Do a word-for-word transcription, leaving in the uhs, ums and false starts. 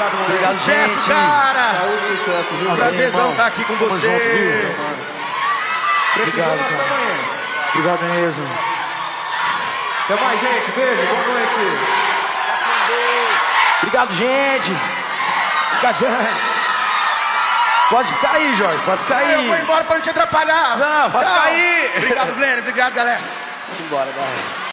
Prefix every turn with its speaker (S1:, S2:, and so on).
S1: Obrigado, mano.
S2: Obrigado,
S1: Sucesso,
S2: gente.
S1: cara.
S3: Saúde, sucesso, viu?
S1: Prazerzão estar aqui com
S2: Tamo
S1: você.
S2: junto, viu?
S3: Precisou,
S2: Obrigado,
S3: nós
S2: cara.
S3: estamos aí.
S2: Obrigado mesmo.
S3: Até mais, gente. Beijo, boa noite.
S2: Obrigado, gente. Obrigado, gente. Pode ficar aí, Jorge. Pode ficar aí.
S1: Eu vou embora pra não te atrapalhar.
S2: Não, pode
S1: Tchau.
S2: ficar aí.
S1: Obrigado, Glenn. Obrigado, galera.
S2: Simbora, galera.